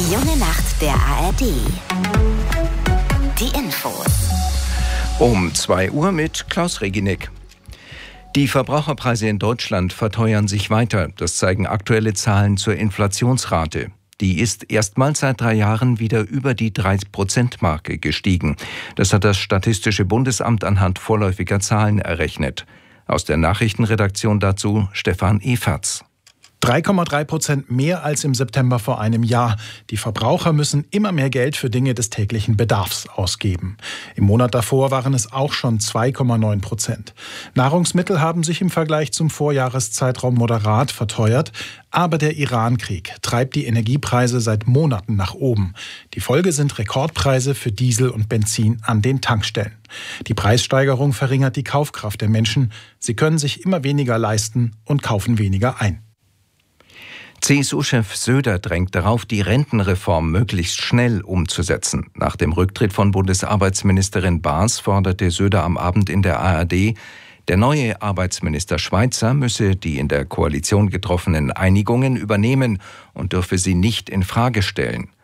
Die junge Nacht der ARD. Die Infos. Um 2 Uhr mit Klaus Reginek. Die Verbraucherpreise in Deutschland verteuern sich weiter. Das zeigen aktuelle Zahlen zur Inflationsrate. Die ist erstmals seit 3 Jahren wieder über die 3%-Marke gestiegen. Das hat das Statistische Bundesamt anhand vorläufiger Zahlen errechnet. Aus der Nachrichtenredaktion dazu Stefan Everts. 3,3% mehr als im September vor einem Jahr. Die Verbraucher müssen immer mehr Geld für Dinge des täglichen Bedarfs ausgeben. Im Monat davor waren es auch schon 2,9%. Nahrungsmittel haben sich im Vergleich zum Vorjahreszeitraum moderat verteuert. Aber der Iran-Krieg treibt die Energiepreise seit Monaten nach oben. Die Folge sind Rekordpreise für Diesel und Benzin an den Tankstellen. Die Preissteigerung verringert die Kaufkraft der Menschen. Sie können sich immer weniger leisten und kaufen weniger ein. CSU-Chef Söder drängt darauf, die Rentenreform möglichst schnell umzusetzen. Nach dem Rücktritt von Bundesarbeitsministerin Baas forderte Söder am Abend in der ARD, der neue Arbeitsminister Schweizer müsse die in der Koalition getroffenen Einigungen übernehmen und dürfe sie nicht in Frage stellen.